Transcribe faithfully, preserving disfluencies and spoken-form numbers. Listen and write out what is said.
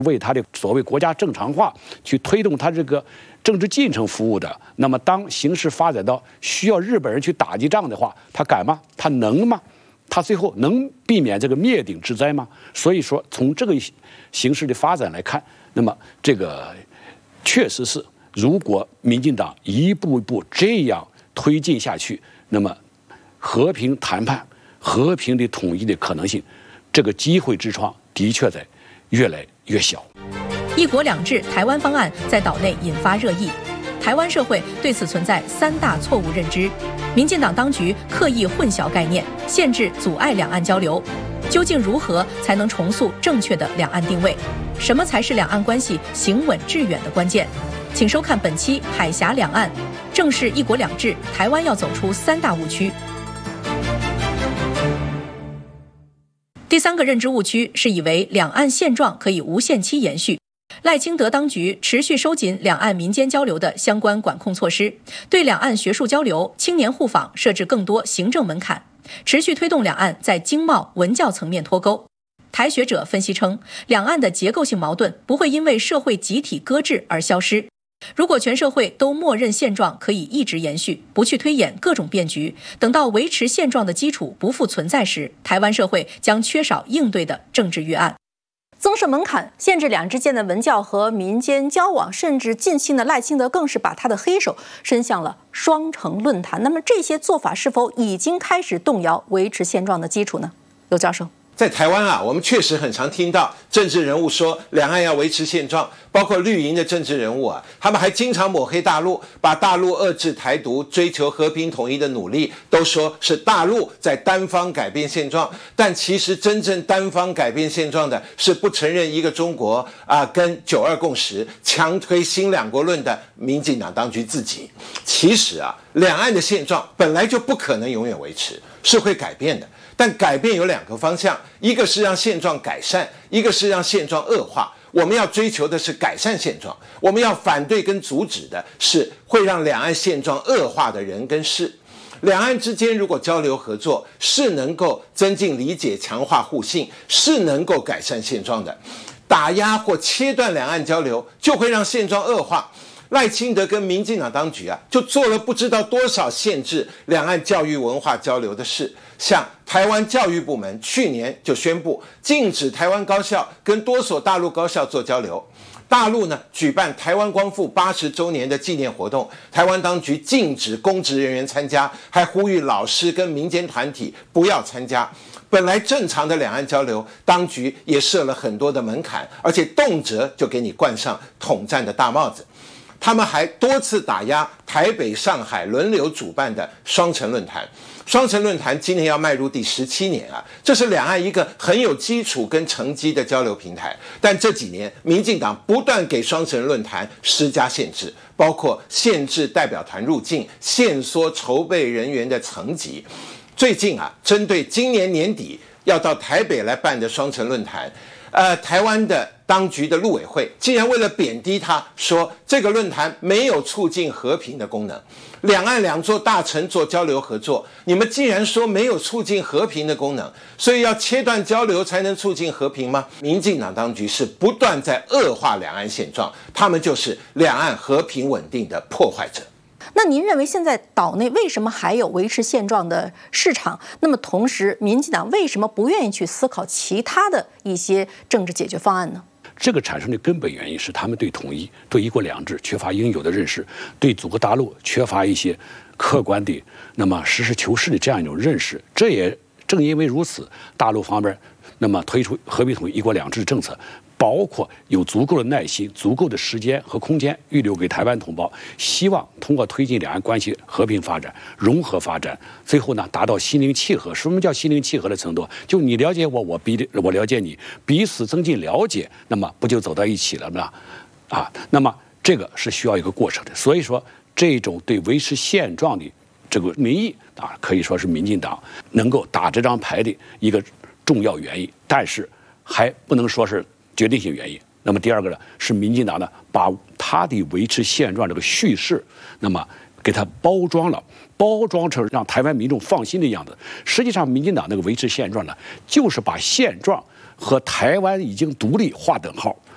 为他的所谓国家正常化去推动他这个政治进程服务的。那么，当形势发展到需要日本人去打击仗的话，他敢吗？他能吗？他最后能避免这个灭顶之灾吗？所以说，从这个形势的发展来看，那么这个确实是，如果民进党一步一步这样推进下去，那么和平谈判、和平的统一的可能性，这个机会之窗的确在越来越小。 一国两制台湾方案在岛内引发热议，台湾社会对此存在三大错误认知。民进党当局刻意混淆概念，限制阻碍两岸交流。究竟如何才能重塑正确的两岸定位？什么才是两岸关系行稳致远的关键？请收看本期《海峡两岸》，正是一国两制，台湾要走出三大误区。第三个认知误区是以为两岸现状可以无限期延续。赖清德当局持续收紧两岸民间交流的相关管控措施，对两岸学术交流、青年互访设置更多行政门槛，持续推动两岸在经贸、文教层面脱钩。台学者分析称，两岸的结构性矛盾不会因为社会集体搁置而消失。如果全社会都默认现状可以一直延续，不去推演各种变局，等到维持现状的基础不复存在时，台湾社会将缺少应对的政治预案。 增设门槛，限制两岸之间的文教和民间交往，甚至近期的赖清德更是把他的黑手伸向了双城论坛。那么这些做法是否已经开始动摇维持现状的基础呢？刘教授。 在台湾啊，我们确实很常听到政治人物说两岸要维持现状，包括绿营的政治人物啊，他们还经常抹黑大陆，把大陆遏制台独、追求和平统一的努力都说是大陆在单方改变现状，但其实真正单方改变现状的是不承认一个中国啊，跟九二共识、强推新两国论的民进党当局自己。其实啊，两岸的现状本来就不可能永远维持，是会改变的。但改变有两个方向，一个是让现状改善，一个是让现状恶化。我们要追求的是改善现状，我们要反对跟阻止的是会让两岸现状恶化的人跟事。两岸之间如果交流合作，是能够增进理解、强化互信，是能够改善现状的。打压或切断两岸交流，就会让现状恶化。赖清德跟民进党当局啊，就做了不知道多少限制两岸教育文化交流的事。像台湾教育部门去年就宣布禁止台湾高校跟多所大陆高校做交流。大陆呢举办台湾光复八十周年的纪念活动，台湾当局禁止公职人员参加，还呼吁老师跟民间团体不要参加。本来正常的两岸交流，当局也设了很多的门槛，而且动辄就给你冠上统战的大帽子。他们还多次打压台北、上海轮流主办的双城论坛。双城论坛今年要迈入第十七年啊，这是两岸一个很有基础跟成绩的交流平台。但这几年，民进党不断给双城论坛施加限制，包括限制代表团入境、限缩筹备人员的层级。最近啊，针对今年年底要到台北来办的双城论坛，呃，台湾的当局的陆委会竟然为了贬低他，说这个论坛没有促进和平的功能。两岸两座大城做交流合作，你们既然说没有促进和平的功能，所以要切断交流才能促进和平吗？民进党当局是不断在恶化两岸现状，他们就是两岸和平稳定的破坏者。 那您认为现在岛内为什么还有维持现状的市场？那么同时，民进党为什么不愿意去思考其他的一些政治解决方案呢？ 这个产生的根本原因是他们对统一、对一国两制缺乏应有的认识，对祖国大陆缺乏一些客观的、那么实事求是的这样一种认识。这也正因为如此，大陆方面那么推出和平统一、一国两制政策，包括有足够的耐心、足够的时间和空间预留给台湾同胞，希望通过推进两岸关系和平发展、融合发展，最后呢达到心灵契合。什么叫心灵契合的程度？就你了解我，我比我了解你，彼此增进了解，那么不就走到一起了吗？啊，那么这个是需要一个过程的。所以说，这种对维持现状的这个民意啊，可以说是民进党能够打这张牌的一个重要原因，但是还不能说是决定性原因。那么第二个呢，是民进党呢把他的维持现状这个叙事，那么给他包装了，包装成让台湾民众放心的样子。实际上，民进党那个维持现状呢，就是把现状和台湾已经独立划等号。